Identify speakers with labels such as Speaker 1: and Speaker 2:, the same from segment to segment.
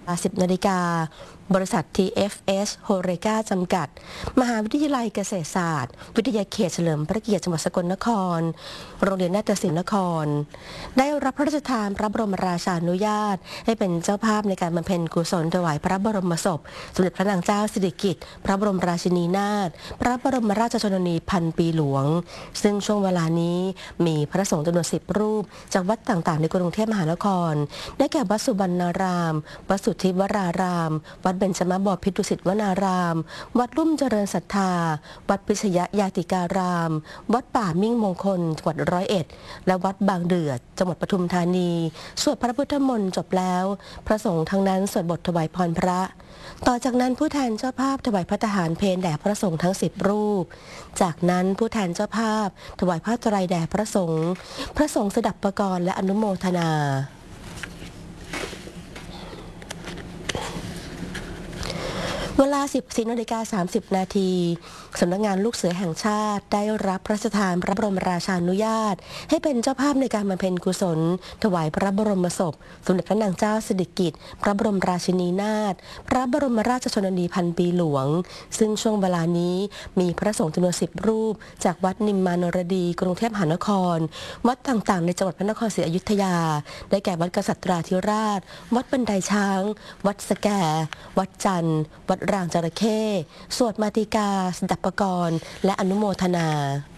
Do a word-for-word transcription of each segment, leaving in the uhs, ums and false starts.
Speaker 1: สิบนาฬิกาบริษัท ที เอฟ เอส โฮเรกาจำกัดมหาวิทยาลัยเกษตรศาสตร์วิทยาเขตเฉลิมพระเกียรติจังหวัดสกลนครโรงเรียนนาฏศิลป์นครได้รับพระราชทานพระบรมราชานุญาตให้เป็นเจ้าภาพในการบำเพ็ญกุศลถวายพระบรมศพสมเด็จพระนางเจ้าสิริกิติ์พระบรมราชินีนาถพระบรมราชชนนีพันปีหลวงซึ่งช่วงเวลานี้มีพระสงฆ์จำนวนสิบรูปจากวัดต่างๆในกรุงเทพมหานครได้แก่วัดสุบรรณารามวัดสุทธิวรารามวัดเบญจมบพิตรดุสิตวนารามวัดลุ่มเจริญศรัทธาวัดพิชยยาติการาม วัดป่ามิ่งมงคลจังหวัดร้อยเอ็ดและวัดบางเดือดจังหวัดปทุมธานีสวดพระพุทธมนต์จบแล้วพระสงฆ์ทั้งนั้นสวดบทถวายพรพระต่อจากนั้นผู้แทนเจ้าภาพถวายพระทหารเพลแด่พระสงฆ์ทั้งสิบรูปจากนั้นผู้แทนเจ้าภาพถวายผ้าไตรแด่พระสงฆ์พระสงฆ์สดับประกรณ์และอนุโมทนาเวลา สิบสี่นาฬิกาสามสิบนาทีสำนักงานลูกเสือแห่งชาติได้รับพระราชทานพระบรมราชานุญาตให้เป็นเจ้าภาพในการบำเพ็ญกุศลถวายพระบรมศพสมเด็จพระนางเจ้าสิริกิติ์พระบรมราชินีนาถพระบรมราชชนนีพันปีหลวงซึ่งช่วงเวลานี้มีพระสงฆ์จำนวนสิบรูปจากวัดนิมมานรดีกรุงเทพมหานครวัดต่างๆในจังหวัดพระนครศรีอยุธยาได้แก่วัดกษัตราธิราชวัดบันไดช้างวัดสแกวัดจันทร์วัดรางจระเข้สวดมาติกาสดับประกรณ์และอนุโมทนา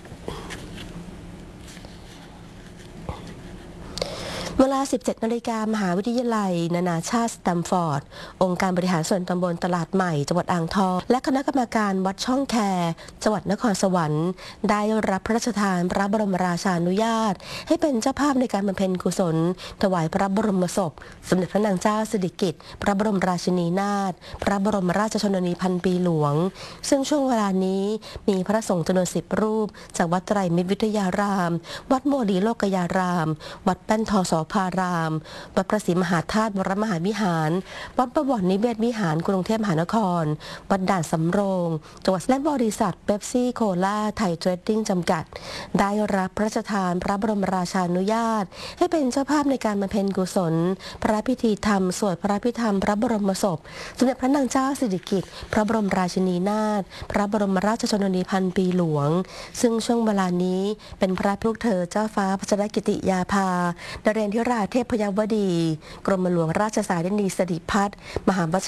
Speaker 1: เวลา สิบเจ็ดนาฬิกามหาวิทยาลัยนานาชาติสแตมฟอร์ดองค์การบริหารส่วนตำบลตลาดใหม่จังหวัดอ่างทองและคณะกรรมการวัดช่องแคจังหวัดนครสวรรค์ได้รับพระราชทานพระบรมราชานุญาตให้เป็นเจ้าภาพในการบำเพ็ญกุศลถวายพระบรมศพสมเด็จพระนางเจ้าสิริกิติ์พระบรมราชินีนาถพระบรมราชชนนีพันปีหลวงซึ่งช่วงเวลานี้มีพระสงฆ์จำนวนสิบรูปจากวัดไตรมิตรวิทยารามวัดโมลีโลกยารามวัดแป้นทอสพารามวัดพระศรีมหาธาตุวรมหาวิหารวัดประวัตินิเวศวิหารกรุงเทพมหานครวัดด่านสำโรงจังหวัดและบริษัทเป๊ปซี่โคลาไทยเทรดดิ้งจำกัดได้รับพระราชทานพระบรมราชานุญาตให้เป็นเจ้าภาพในการบำเพ็ญกุศลพระพิธีธรรมสวดพระพิธรรมพระบรมศพสมเด็จพระนางเจ้าสิริกิติ์พระบรมราชินีนาถพระบรมราชชนนีพันปีหลวงซึ่งช่วงเวลานี้เป็นพระลูกเธอเจ้าฟ้าพัชรกิติยาภานเรนทิราเทพยวดีกรมหลวงราชสารินีสิริพัฒน์มหาว